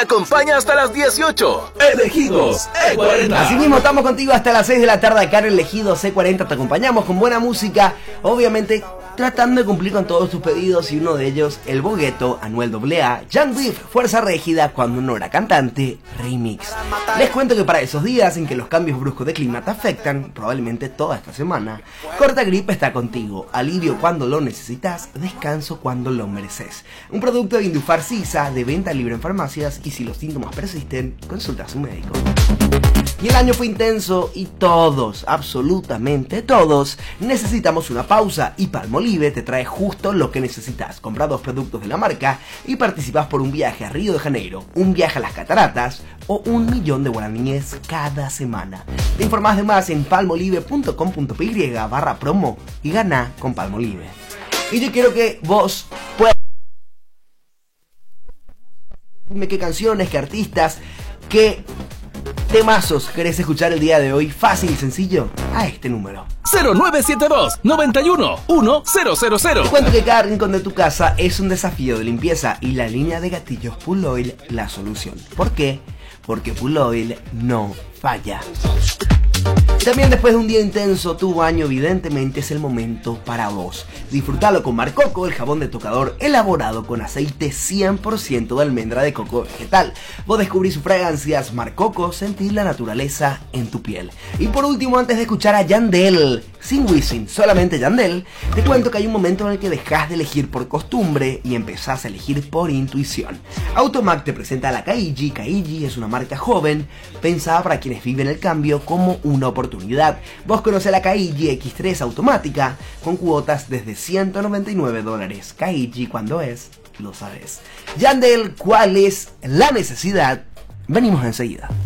acompaña hasta las 18. Elegidos E40. Así mismo estamos contigo hasta las 6 de la tarde acá en Elegidos E40. Te acompañamos con buena música, obviamente tratando de cumplir con todos tus pedidos, y uno de ellos, El Bogueto, Anuel AA, Young Beef, Fuerza Régida, Cuando uno era cantante, remix. Les cuento que para esos días en que los cambios bruscos de clima te afectan, probablemente toda esta semana, Corta Grip está contigo. Alivio cuando lo necesitas, descanso cuando lo mereces. Un producto de Indufar Sisa, de venta libre en farmacias, y si los síntomas persisten, consulta a su médico. Y el año fue intenso y todos, absolutamente todos, necesitamos una pausa, y Palmolive te trae justo lo que necesitas. Compra 2 productos de la marca y participas por un viaje a Río de Janeiro, un viaje a las cataratas o 1.000.000 de guaraníes cada semana. Te informás de más en palmolive.com.py/promo y gana con Palmolive. Y yo quiero que vos puedas... Dime qué canciones, qué artistas, qué temazos querés escuchar el día de hoy, fácil y sencillo, a este número 0972-91-1000. Te cuento que cada rincón de tu casa es un desafío de limpieza, y la línea de gatillos Pull Oil la solución. ¿Por qué? Porque Pull Oil no falla. También después de un día intenso, tu baño evidentemente es el momento para vos. Disfrutalo con Mar Coco, el jabón de tocador elaborado con aceite 100% de almendra de coco vegetal. Vos descubrís sus fragancias Mar Coco, sentís la naturaleza en tu piel. Y por último, antes de escuchar a Yandel, sin Wisin, solamente Yandel, te cuento que hay un momento en el que dejás de elegir por costumbre y empezás a elegir por intuición. Automac te presenta la Kaiji. Kaiji es una marca joven, pensada para quienes viven el cambio como una oportunidad. Vos conocés la Kaiji X3 automática con cuotas desde $199. Kaiji, cuando es, lo sabes. Yandel, ¿cuál es la necesidad? Venimos enseguida.